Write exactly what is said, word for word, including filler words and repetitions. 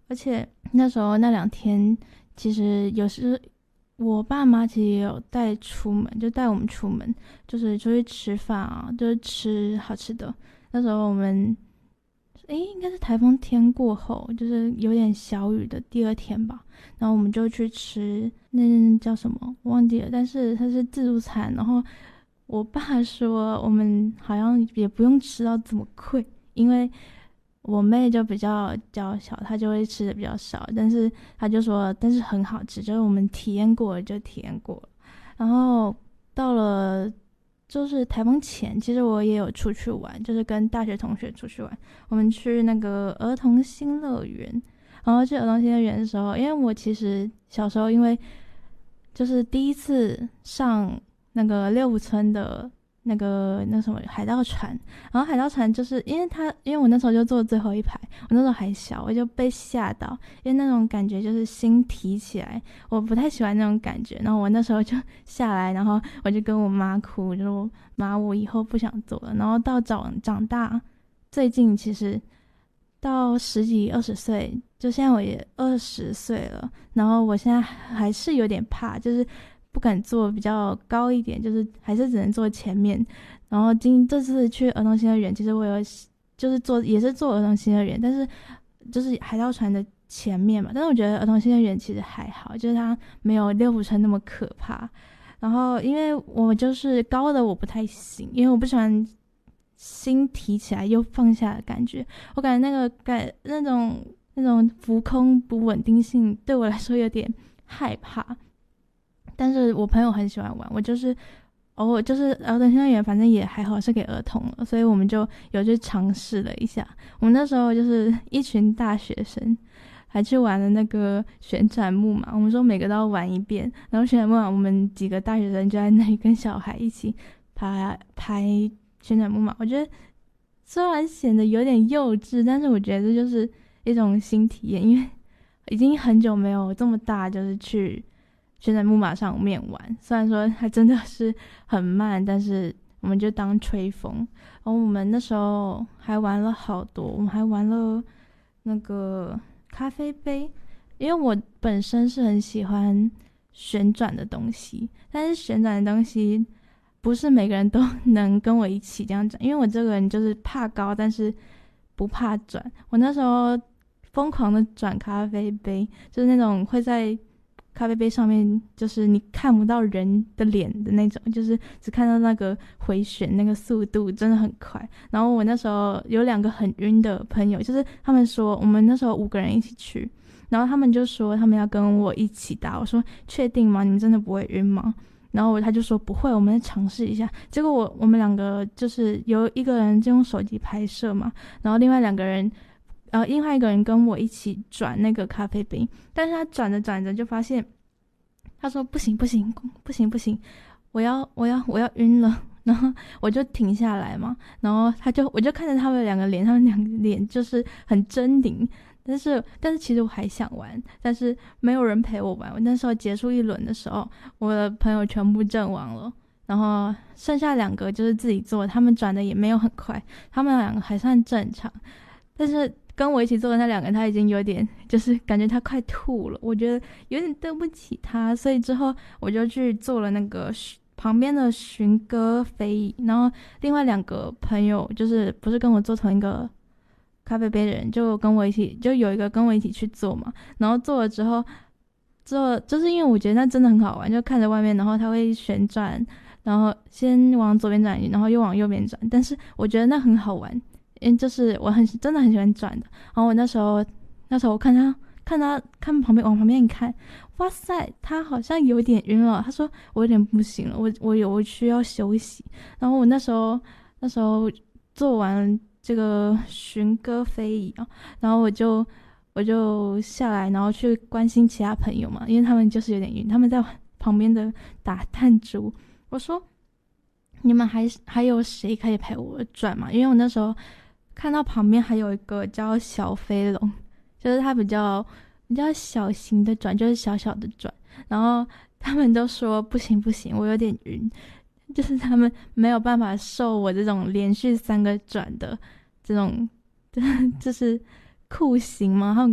而且那时候那两天，其实有时我爸妈其实也有带出门，就带我们出门，就是出去吃饭啊，就是吃好吃的。那时候我们，诶，应该是台风天过后，就是有点小雨的第二天吧，然后我们就去吃那叫什么我忘记了，但是它是自助餐，然后我爸说我们好像也不用吃到这么贵，因为我妹就比较娇小，她就会吃的比较少，但是她就说，但是很好吃，就是我们体验过了就体验过了。然后到了就是台风前，其实我也有出去玩，就是跟大学同学出去玩，我们去那个儿童新乐园。然后去儿童新乐园的时候，因为我其实小时候因为就是第一次上那个六福村的那个那什么海盗船，然后海盗船就是因为他，因为我那时候就坐最后一排，我那时候还小，我就被吓到，因为那种感觉就是心提起来，我不太喜欢那种感觉，然后我那时候就下来，然后我就跟我妈哭，就说妈，我以后不想坐了。然后到长长大，最近其实到十几二十岁，就现在我也二十岁了，然后我现在还是有点怕，就是不敢坐比较高一点，就是还是只能坐前面。然后今这次去儿童新乐园，其实我有就是坐也是坐儿童新乐园，但是就是海盗船的前面嘛。但是我觉得儿童新乐园其实还好，就是它没有六福村那么可怕。然后因为我就是高的我不太行，因为我不喜欢心提起来又放下的感觉，我感觉那个感那种那种浮空不稳定性对我来说有点害怕。但是我朋友很喜欢玩，我就是偶尔就是儿童新乐园，反正也还好是给儿童了，所以我们就有去尝试了一下。我们那时候就是一群大学生，还去玩了那个旋转木马，我们说每个都要玩一遍。然后旋转木马，我们几个大学生就在那里跟小孩一起拍拍旋转木马。我觉得虽然显得有点幼稚，但是我觉得这就是一种新体验，因为已经很久没有这么大，就是去旋转木马上面玩。虽然说它真的是很慢，但是我们就当吹风。然后我们那时候还玩了好多，我们还玩了那个咖啡杯，因为我本身是很喜欢旋转的东西，但是旋转的东西不是每个人都能跟我一起这样转，因为我这个人就是怕高，但是不怕转。我那时候疯狂的转咖啡杯，就是那种会在咖啡杯上面，就是你看不到人的脸的那种，就是只看到那个回旋那个速度真的很快。然后我那时候有两个很晕的朋友，就是他们说我们那时候五个人一起去，然后他们就说他们要跟我一起打，我说确定吗？你们真的不会晕吗？然后他就说不会，我们再尝试一下。结果我我们两个就是有一个人就用手机拍摄嘛，然后另外两个人呃，另外一个人跟我一起转那个咖啡杯，但是他转着转着就发现，他说不行不行不行不行，我要我要我要晕了。然后我就停下来嘛，然后他就我就看着他们两个脸，他们两个脸就是很狰狞，但是但是其实我还想玩，但是没有人陪我玩。我那时候结束一轮的时候，我的朋友全部阵亡了，然后剩下两个就是自己做，他们转的也没有很快，他们两个还算正常，但是跟我一起做的那两个他已经有点就是感觉他快吐了，我觉得有点对不起他，所以之后我就去做了那个旁边的寻歌飞椅。然后另外两个朋友就是不是跟我做同一个咖啡杯的人，就跟我一起，就有一个跟我一起去做嘛。然后做了之后，做就是因为我觉得那真的很好玩，就看着外面，然后它会旋转，然后先往左边转，然后又往右边转。但是我觉得那很好玩，因为就是我很真的很喜欢转的。然后我那时候那时候我看他看他看旁边往旁边一看，哇塞，他好像有点晕了。他说我有点不行了，我我有我需要休息。然后我那时候那时候做完这个寻歌非议啊，然后我就我就下来，然后去关心其他朋友嘛，因为他们就是有点晕，他们在旁边的打弹珠。我说你们还还有谁可以陪我转嘛？因为我那时候看到旁边还有一个叫小飞龙，就是它比较比较小型的转，就是小小的转。然后他们都说不行不行，我有点晕，就是他们没有办法受我这种连续三个转的这种就是酷刑吗？他们